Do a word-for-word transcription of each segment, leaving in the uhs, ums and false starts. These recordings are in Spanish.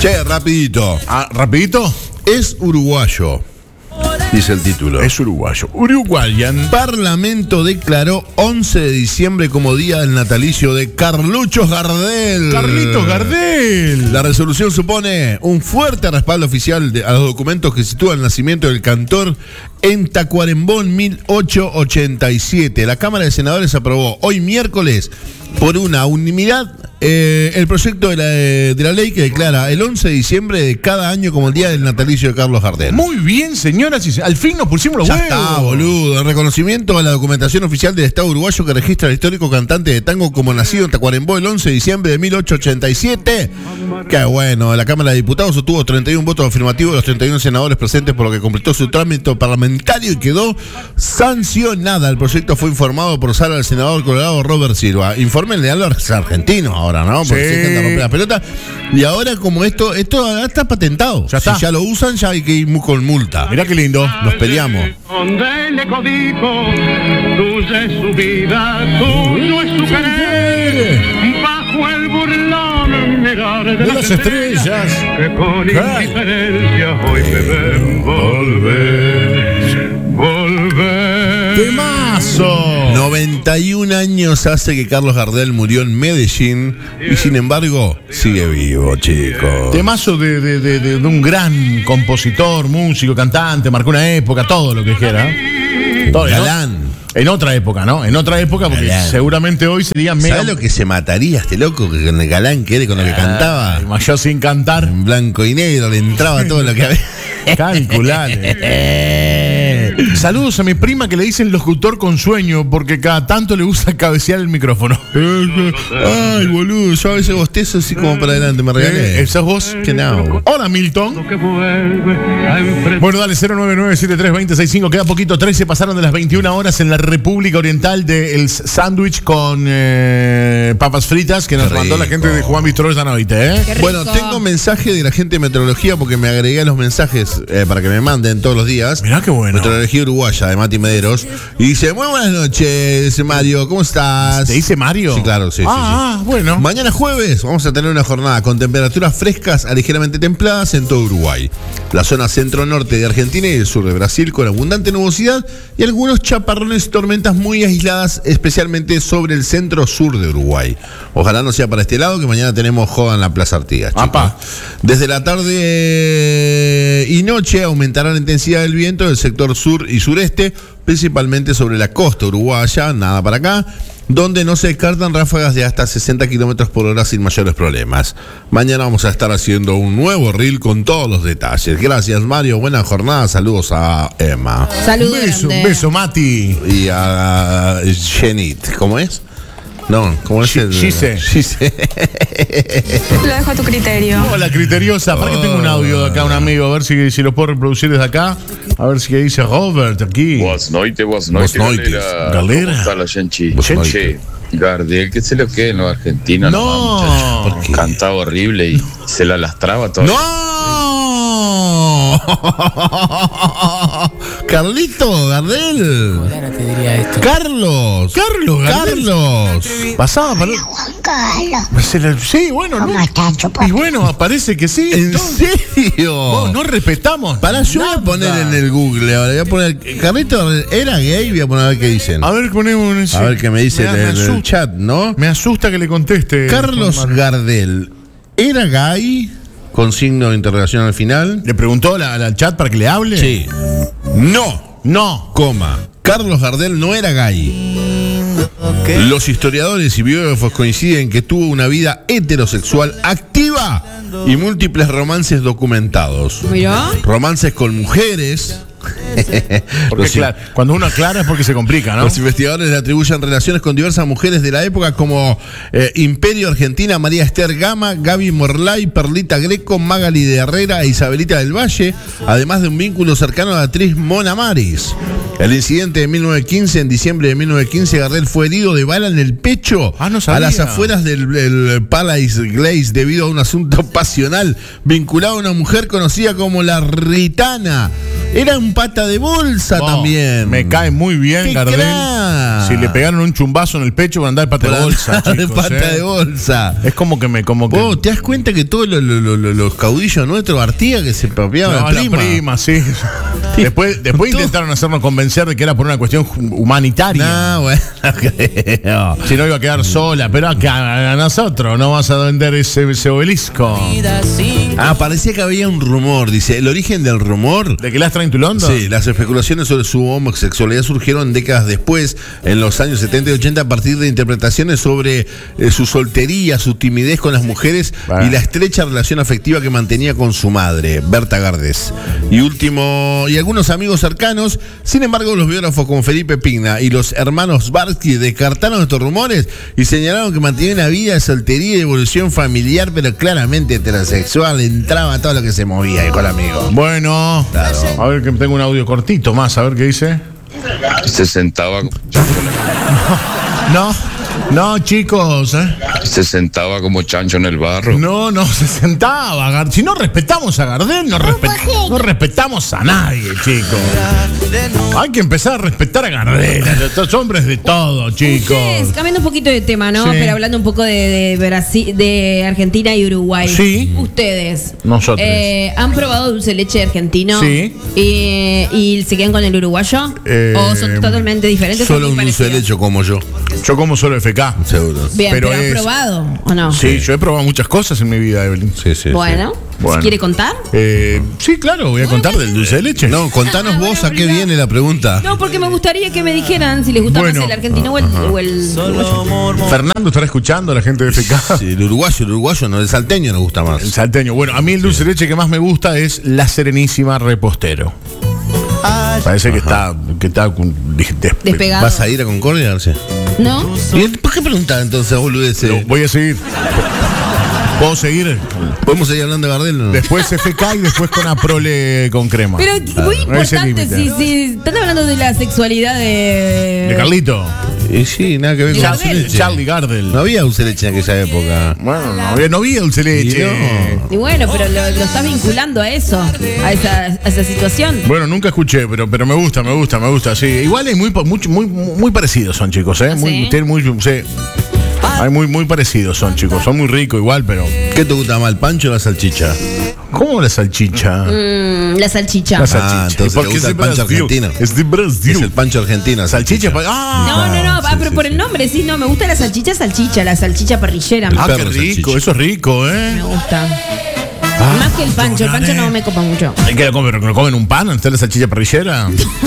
Che, rapidito. Ah, ¿rapidito? Es uruguayo, dice el título. Es uruguayo. Uruguayan. Parlamento declaró once de diciembre como día del natalicio de Carluchos Gardel. Carlitos Gardel. La resolución supone un fuerte respaldo oficial de, a los documentos que sitúan el nacimiento del cantor en Tacuarembó en mil ochocientos ochenta y siete. La Cámara de Senadores aprobó hoy miércoles por una unanimidad eh, el proyecto de la, de la ley que declara el once de diciembre de cada año como el día del natalicio de Carlos Gardel. Muy bien, señoras y señores. Al fin nos pusimos los Ya huevos. está, boludo. En reconocimiento a la documentación oficial del Estado uruguayo que registra al histórico cantante de tango como nacido en Tacuarembó el once de diciembre de mil ochocientos ochenta y siete. Qué bueno. La Cámara de Diputados obtuvo treinta y uno votos afirmativos de los treinta y uno senadores presentes, por lo que completó su trámite parlamentario y quedó sancionada. El proyecto fue informado por sala del senador colorado Robert Silva. Infórmenle a los argentinos ahora, ¿no? Porque Sí. se dejan de romper las pelotas. Y ahora, como esto, esto está patentado. Ya está. Si ya lo usan, ya hay que ir con multa. Mirá qué lindo. Nos peleamos. Donde le codijo, tuya es su vida, tuyo es su querer. Bajo el burlón mirar de, De las las estrellas. que con Ay. indiferencia hoy me ven volver, volver. ¡Temazo! noventa y un años hace que Carlos Gardel murió en Medellín y sin embargo sigue vivo, chicos. Temazo de, de, de, de, de un gran compositor, músico, cantante, marcó una época, todo lo que quiera. Todo, ¿no? Galán. En otra época, ¿no? En otra época, porque Galán. seguramente hoy sería mega. ¿Sabes lo que se mataría este loco que con el galán que era, con lo que cantaba? Ay, yo sin cantar. En blanco y negro le entraba todo lo que había. Calculale. Saludos a mi prima que le dicen locutor con sueño porque cada tanto le gusta cabecear el micrófono. Ay, boludo, yo a veces bostezo así como para adelante, me regalé. ¿Esa es vos? ¿Qué no? Hola, Milton. Que vuelve a enfrentar. Bueno, dale, cero nueve nueve siete tres dos cero seis cinco. Queda poquito, trece pasaron de las veintiuna horas en la República Oriental del sándwich con eh, papas fritas que nos Qué mandó la rico. gente de Juan Bistró esta noche, ¿eh? Qué rico. Bueno, tengo mensaje de la gente de meteorología porque me agregué a los mensajes eh, para que me manden todos los días. Mirá qué bueno. Meteorología uruguaya de Mati Mederos. Y dice, muy buenas noches, Mario, ¿cómo estás? ¿Te dice Mario? Sí, claro, sí, sí, Ah, sí. bueno. Mañana jueves vamos a tener una jornada con temperaturas frescas a ligeramente templadas en todo Uruguay. La zona centro-norte de Argentina y el sur de Brasil con abundante nubosidad y algunos chaparrones y tormentas muy aisladas, especialmente sobre el centro-sur de Uruguay. Ojalá no sea para este lado, que mañana tenemos joda en la Plaza Artigas, chicos. Apa. Desde la tarde y noche aumentará la intensidad del viento del sector sur y sureste, principalmente sobre la costa uruguaya, nada para acá, donde no se descartan ráfagas de hasta sesenta kilómetros por hora sin mayores problemas. Mañana vamos a estar haciendo un nuevo reel con todos los detalles. Gracias, Mario. Buena jornada. Saludos a Emma Un Saludos. beso, un grande. beso, Mati. y a Jenit. ¿Cómo es? No, ¿cómo es Gi- el? Gise. Gise. Lo dejo a tu criterio. Hola, criteriosa. Para que tengo un audio de acá, un amigo, a ver si, si lo puedo reproducir desde acá. A ver si dice Robert aquí. Boas noites, boas noites, Boas noites, galera. galera. ¿Cómo está la gente? Boas Gente, noites. Gardel, que se lo quede en los argentinos. No. muchacho. ¿Por qué? Cantaba horrible y se la lastraba todo. ¡No! Carlito Gardel. te diría esto. Carlos. Carlos, Gardel. Carlos. Pasaba para. Juan Carlos. Se le- Sí, bueno, ¿no? ¿Cómo están, chupa? Y bueno, parece que sí. ¿En entonces. serio? Vos, no respetamos. Para yo voy a nada. poner en el Google ahora, voy a poner Carlito Gardel era gay, voy a poner a ver qué dicen. A ver, ponemos. A ver qué me dice Me- el, me el asusta- chat, ¿no? Me asusta que le conteste. Carlos Juan Mar- Gardel era gay con signo de interrogación al final. ¿Le preguntó la- al chat para que le hable? Sí. No, No. coma. Carlos Gardel no era gay. Los historiadores y biógrafos coinciden que tuvo una vida heterosexual activa y múltiples romances documentados. Mirá. Romances con mujeres. Porque Los- cla- cuando uno aclara es porque se complica, ¿no? Los investigadores le atribuyen relaciones con diversas mujeres de la época como eh, Imperio Argentina, María Esther Gama, Gaby Morlay, Perlita Greco, Magali de Herrera e Isabelita del Valle, además de un vínculo cercano a la actriz Mona Maris. El incidente de mil novecientos quince, en diciembre de mil novecientos quince, Gardel fue herido de bala en el pecho Ah, no a sabía. las afueras del, del Palace Glaze debido a un asunto pasional vinculado a una mujer conocida como la Ritana. Era un pata de bolsa Oh, también. Me cae muy bien, ¡Qué Gardel. crack! Si le pegaron un chumbazo en el pecho, van a andar de pata Por de bolsa, andar de chicos, pata eh. de bolsa. Es como que me. Como que... Vos, ¿te das cuenta que todos los, los, los, los caudillos nuestros, Artigas, que se papeaban No, la prima? la prima, sí. Después, después Todo. intentaron hacernos convencer de que era por una cuestión humanitaria. No, bueno, no creo. Si no iba a quedar sola, pero acá a nosotros no vas a vender ese, ese obelisco. Ah, parecía que había un rumor, dice. El origen del rumor. ¿De que las traen tu Londo? Sí, las especulaciones sobre su homosexualidad surgieron décadas después, en los años setenta y ochenta, a partir de interpretaciones sobre eh, su soltería, su timidez con las mujeres Bueno. y la estrecha relación afectiva que mantenía con su madre, Berta Gardes. Y último, y algunos amigos cercanos. Sin embargo, los biógrafos como Felipe Pigna y los hermanos Barsky descartaron estos rumores y señalaron que mantenía una vida de soltería y evolución familiar, pero claramente heterosexual. Entraba todo lo que se movía, dijo el amigo. Bueno, Claro. a ver que tengo un audio cortito más, a ver qué dice. Se sentaba, No, no, chicos, ¿eh? se sentaba como chancho en el barro. No, no se sentaba. Gar- Si no respetamos a Gardel, no, respe- no respetamos a nadie, chicos. Hay que empezar a respetar a Gardel, a los hombres de todo, chicos. Ustedes, cambiando un poquito de tema, ¿no? Sí. Pero hablando un poco de, de Brasil, de Argentina y Uruguay. Sí. Ustedes. Nosotros. eh, ¿Han probado dulce de leche argentino? Sí. ¿Y, y se quedan con el uruguayo? Eh, ¿O son totalmente diferentes? Solo son un muy dulce de parecidos? leche como yo, Yo como solo F K. seguro. Bien, pero pero, ¿han es- probado o no? Sí, yo he probado muchas cosas en mi vida, Evelyn. Sí, sí, Bueno, Bueno. ¿quiere contar? Eh, sí, claro, voy a contar del dulce de leche. sí. No, contanos vos a qué viene la pregunta. No, porque me gustaría que me dijeran si les gusta Bueno. más el argentino o el, o el uruguayo. Fernando estará escuchando a la gente de F K. Sí, el uruguayo, el uruguayo, no, el salteño nos gusta más. El salteño. Bueno, a mí el dulce de leche que más me gusta es la Serenísima Repostero. Parece que está, que está con- de- de- Despegado. ¿Vas a ir a Concordia, García? ¿No? ¿Y por qué preguntar entonces, boludeces? Lo voy a seguir. ¿Puedo seguir? ¿Podemos seguir hablando de Gardel o no? Después F K y después con Aprole con crema. Pero muy no es el importante, límite. si, si están hablando de la sexualidad de... De Carlito. Y sí, nada que ver con Gardel. dulce de leche. Charlie Gardel. No había dulce de leche en aquella época. Bueno, no había, no había dulce de leche. Y no. Y bueno, pero lo, lo estás vinculando a eso, a esa, a esa situación. Bueno, nunca escuché, pero, pero me gusta, me gusta, me gusta, sí. Igual es muy, pa- muy, muy, muy parecidos son, chicos, ¿eh? Muy, ¿Sí? tienen muy, sí. Hay muy, muy parecidos son, chicos. Son muy ricos igual, pero... ¿Qué te gusta más, el pancho o la salchicha? ¿Cómo la salchicha? Mm, la salchicha. La Ah, salchicha. entonces Porque te gusta es el de pancho Brasil. argentino. Es de Brasil. Es el pancho argentino. Salchicha. pa- ¡Ah! No, no, no, ah, sí, pero sí, por sí. el nombre, sí, no, me gusta la salchicha, salchicha, la salchicha parrillera. El me, Ah, qué perro rico. salchicha. Eso es rico, ¿eh? me gusta. Más que el pancho, el pancho no me copa mucho. ¿Hay que lo comen, lo comen un pan? ¿Está la salchicha parrillera?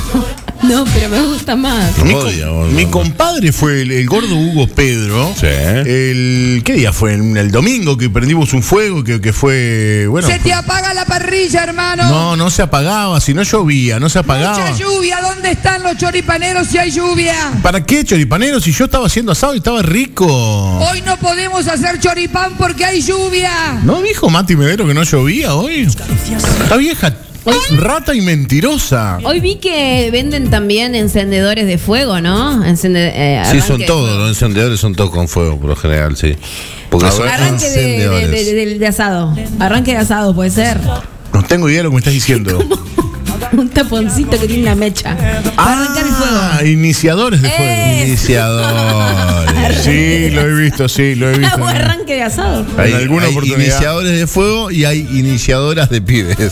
No, pero me gusta más. Mi, Odia, com- boludo. mi compadre fue el, el gordo Hugo Pedro. Sí. El, ¿Qué día fue? El, el domingo que prendimos un fuego, que, que fue. Bueno. Se te fue- apaga la parrilla, hermano. no, no se apagaba, si no llovía, no se apagaba. Mucha lluvia. ¿Dónde están los choripaneros si hay lluvia? ¿Para qué, choripanero? Si yo estaba haciendo asado y estaba rico. Hoy no podemos hacer choripán porque hay lluvia. ¿No dijo Mati Medero que no llovía hoy? Está vieja, rata y mentirosa. Hoy vi que venden también encendedores de fuego, ¿no? Encende- eh, Sí, arranque son de todos, fuego. los encendedores son todos con fuego, por lo general, sí. Porque son Arranque de, de- encendedores. de- de- de asado. Arranque de asado, puede ser. No tengo idea de lo que me estás diciendo. Un taponcito que tiene una mecha. Para arrancar el fuego. Ah, iniciadores de fuego. Eh. Iniciadores. Sí, lo he visto, sí, lo he visto. Hago arranque de asado. Hay, En alguna hay oportunidad. iniciadores de fuego y hay iniciadoras de pibes.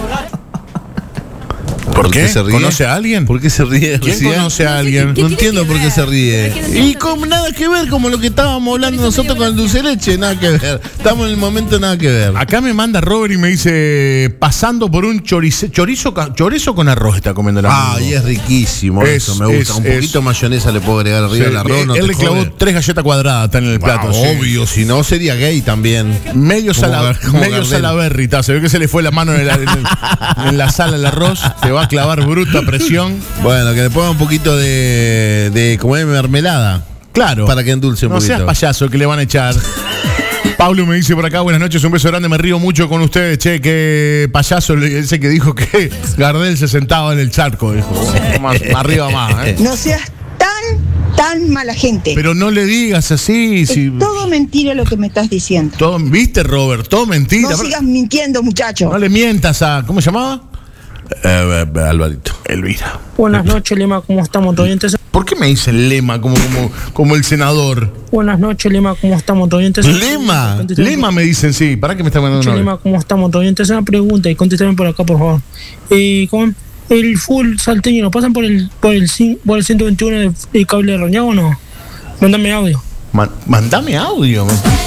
¿Por qué? se ríe? ¿Conoce a alguien? ¿Por qué se ríe? ¿Quién Lucía? conoce a No sé, alguien? ¿qué No tiene entiendo que por qué ver? se ríe. Es que no Y entiendo. con nada que ver, como lo que estábamos hablando Por eso nosotros me con el dio dulce de leche, nada que ver. Estamos en el momento nada que ver. Acá me manda Robert y me dice, pasando por un chorice- chorizo, ca- chorizo con arroz está comiendo la Ah, y es riquísimo Es- eso, me gusta. es- Un es- poquito de mayonesa le puedo agregar arriba del arroz, no él te le clavó jode. tres galletas cuadradas, están en el plato. Ah, sí. obvio, si no sería gay también. Medio, Como sala, Gar- como medio Gardel. salaberry, está. Se ve que se le fue la mano en la, en el- en la sala el arroz. Se va a clavar bruta presión. Bueno, que le ponga un poquito de, de como es mermelada. Claro. Para que endulce un no poquito. seas payaso, que le van a echar. Pablo me dice por acá, buenas noches, un beso grande, me río mucho con ustedes, che, que payaso ese que dijo que Gardel se sentaba en el charco, dijo. Más, más arriba más, ¿eh? No seas tan, tan mala gente. Pero no le digas así, si Es todo mentira lo que me estás diciendo. todo, ¿viste, Robert? Todo mentira. No sigas mintiendo, muchacho. No le mientas a, ¿cómo se llamaba? Eh, eh, Alvarito. Elvira. Buenas noches, Lema, ¿cómo estamos? ¿Todo bien? Te- ¿Por qué me dicen Lema como, como, como el senador? Buenas noches, Lema, ¿cómo estamos? ¿Todo bien? Te- Lema. Contéstame Lema me dicen, sí. ¿Para qué me está mandando por- un Lema, ¿cómo estamos? ¿Todo bien? Te hace una pregunta y contéstame por acá, por favor. Eh, ¿cómo? ¿El full salteño lo pasan por el por el, cin- por el ciento veintiuno de, de cable de Roñago o no? Mándame audio. Ma- mandame audio, me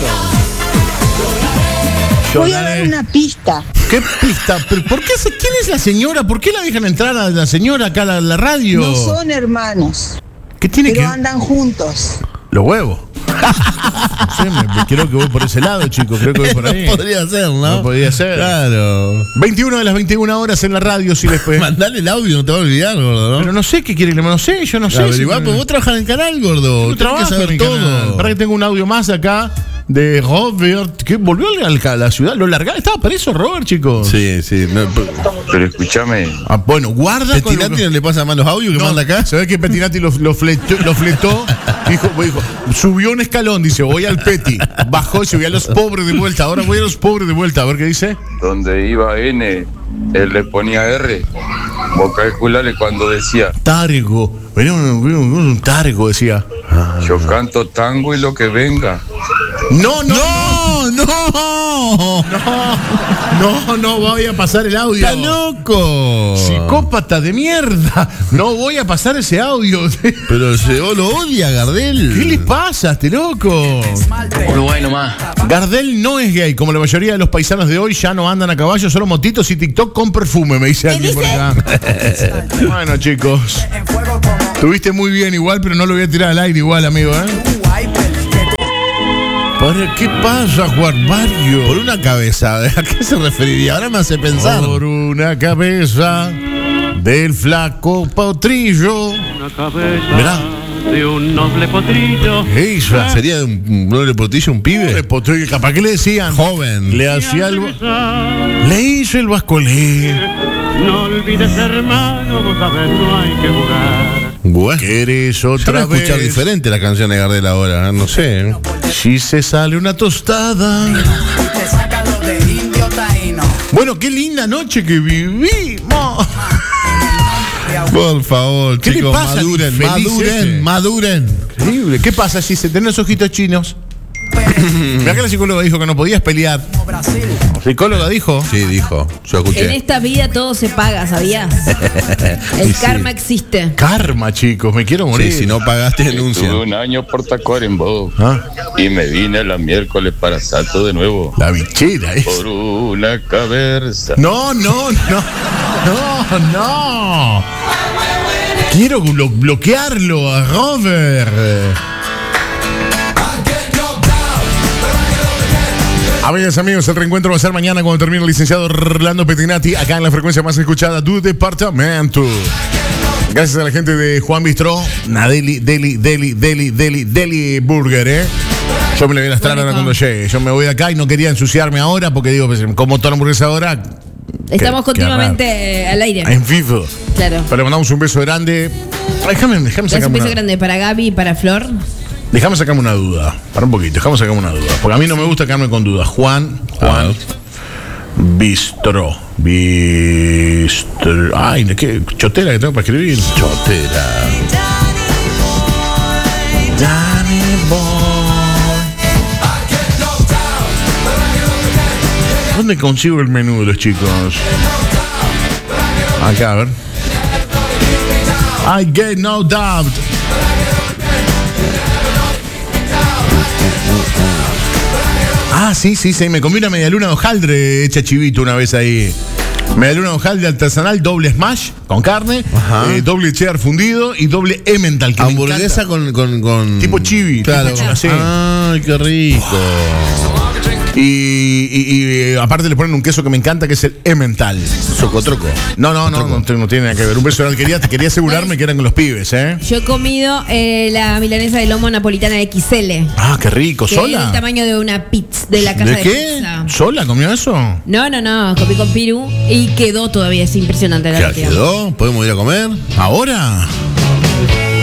Yo, Voy a dale. dar una pista. ¿Qué pista? ¿Pero por qué se, ¿Quién es la señora? ¿Por qué la dejan entrar a la señora acá a la, la radio? No son hermanos, ¿Qué tiene pero que andan juntos. Los huevos. No sé, me, me- creo que voy por ese lado, chicos. Creo que voy por ahí. Podría ser, ¿no? No podría ser. Claro. veintiuna de las veintiuna horas en la radio, si les puede. Mandale el audio, no te va a olvidar, gordo, ¿no? Pero no sé qué quiere, no sé, yo no sé. Averiguá, si- pues vos trabajás en el canal, gordo. Yo Tenés que trabajo en saber el todo. canal. Para que tengo un audio más acá de Robert, que volvió a la ciudad. Lo largaron, estaba preso Robert, chicos. Sí, sí. No, pero- Pero escúchame, Ah, bueno, guarda con lo Petinati que- no le pasa más los audios que No, manda acá. se ve que Petinati lo, lo, fletó, lo fletó, dijo, dijo, subió un escalón, dice, voy al Peti, bajó y se voy a los pobres de vuelta, ahora voy a los pobres de vuelta, a ver qué dice. donde iba N, él le ponía R. Vos calculale cuando decía, Targo, venía un, un, un targo, decía. yo canto tango y lo que venga. No, no, ¡No, no! no, no voy a pasar el audio. ¡Está loco! Psicópata de mierda, no voy a pasar ese audio. Pero se lo odia, Gardel. ¿Qué le pasa a este loco? Uruguay nomás. Gardel no es gay, como la mayoría de los paisanos de hoy ya no andan a caballo, solo motitos y TikTok con perfume, me dice alguien por acá. Bueno, chicos, tuviste muy bien igual, pero no lo voy a tirar al aire igual, amigo, ¿eh? ¿Para qué pasa, Juan Mario? Por una cabeza, ¿a qué se referiría? Ahora me hace pensar. Por una cabeza del flaco potrillo. Una cabeza Mirá. de un noble potrillo. Esa. ¿Sería un, un noble portillo, un pibe? El potrillo, capaz que le decían. Joven. Le hacía el. Le hizo el bascolé. No olvides, hermano, vos sabés, no hay que jugar. Bueno. ¿Querés Yo voy otra a escuchar vez? diferente la canción de Gardel ahora, ¿eh? No sé. ¿eh? Si se sale una tostada. Bueno, qué linda noche que vivimos. Por favor, ¿Qué le chicos, pasa al maduren, infeliz maduren, ese? maduren. Increíble. ¿Qué pasa si se tenés los ojitos chinos? Mirá que la psicóloga dijo que no podías pelear. ¿La psicóloga dijo? Sí, dijo. Yo En escuché. esta vida todo se paga, ¿sabías? El Y sí. karma existe. Karma, chicos, me quiero Sí, morir. si no pagaste, Estuve denuncia. un año por Tacuarembó ¿Ah? y me vine la miércoles para Salto de nuevo. La bichera es. Por una cabeza. No, no, no. No, no. Quiero blo- bloquearlo a Robert. Amigas, amigos, el reencuentro va a ser mañana cuando termine el licenciado Orlando Petinati, acá en la frecuencia más escuchada tu departamento. Gracias a la gente de Juan Bistró, una deli, deli, deli, deli, deli, deli burger, ¿eh? Yo me le voy a las ahora cuando llegue. Yo me voy de acá y no quería ensuciarme ahora porque digo, pues, como toda la hamburguesa ahora. Estamos qué- qué continuamente eh, al aire. En vivo. Claro. Pero le mandamos un beso grande. Déjame, déjame Es un sacarme beso una, grande para Gaby y para Flor. déjame sacarme una duda. Para un poquito, déjame sacarme una duda. Porque a mí no me gusta quedarme con dudas. Juan, Juan, Bistró. Bistró. Ay, qué chotera que tengo para escribir. Chotera. Danny Boy. ¿Dónde consigo el menú de los chicos? Acá, a ver. I get no doubt. Ah, sí, sí, sí. Me comí una medialuna de hojaldre hecha chivito una vez ahí. Medialuna de hojaldre artesanal, doble smash con carne, eh, doble cheddar fundido y doble emmental. Que Hamburguesa con, con, con. Tipo chibi, Claro. tipo chibi, así. Ay, qué rico. Y, y- y, eh, aparte le ponen un queso que me encanta, que es el emmental. Socotroco. No, no, no, no, no tiene nada que ver. Un beso grande. Quería, quería asegurarme que eran con los pibes, ¿eh? Yo he comido eh, la milanesa de lomo napolitana X L. Ah, qué rico. Que es del ¿Sola? tamaño de una pizza, de la casa de, ¿De qué? pizza. ¿Sola comió eso? No, no, no, comí con Piru y quedó todavía, es impresionante la ¿Ya cantidad. quedó? ¿Podemos ir a comer? ¿Ahora?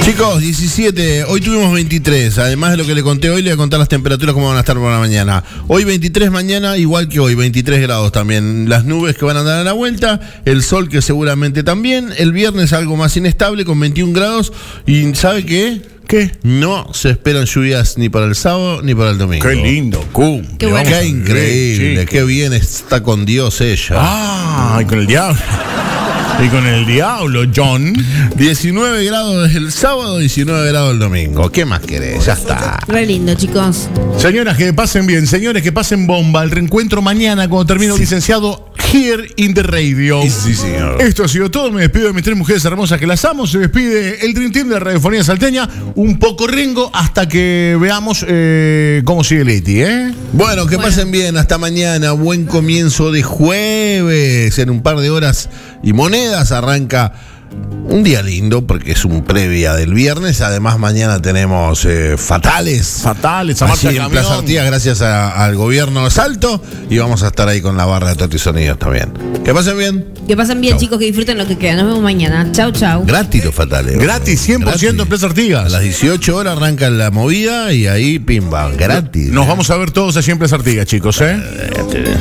Chicos, diecisiete, hoy tuvimos veintitrés, además de lo que le conté hoy, le voy a contar las temperaturas cómo van a estar por la mañana. Hoy veintitrés, mañana igual que hoy, veintitrés grados también. Las nubes que van a dar a la vuelta, el sol que seguramente también. El viernes algo más inestable con veintiún grados y ¿sabe qué? ¿Qué? No se esperan lluvias ni para el sábado ni para el domingo. Qué lindo, cum. Qué bueno. Qué increíble, Sí, qué bien está con Dios ella. Ah, y con el diablo. Y con el diablo, John. diecinueve grados el sábado, diecinueve grados el domingo. ¿Qué más querés? Ya está. Re lindo, chicos. Señoras, que pasen bien. Señores, que pasen bomba. El reencuentro mañana cuando termine el licenciado Here in the Radio. Sí, señor. Esto ha sido todo. Me despido de mis tres mujeres hermosas que las amo. Se despide el Dream Team de la radiofonía salteña. Un poco Ringo hasta que veamos eh, cómo sigue Leti, ¿eh? Bueno, que Bueno. pasen bien. Hasta mañana. Buen comienzo de jueves. En un par de horas y monedas arranca un día lindo porque es un previa del viernes. Además, mañana tenemos eh, Fatales. Fatales, a marcha Allí de en Plaza camión. Artigas, gracias a- al gobierno de Salto. Y vamos a estar ahí con la barra de Toti Sonidos también. Que pasen bien. Que pasen bien, Chau. chicos, que disfruten lo que queda. Nos vemos mañana. Chau, chau. Gratis los Fatales. Gratis, cien por ciento en Plaza A Artigas. las dieciocho horas arranca la movida y ahí, pimba, gratis. Nos vamos a ver todos allí en Plaza Artigas, chicos, ¿eh?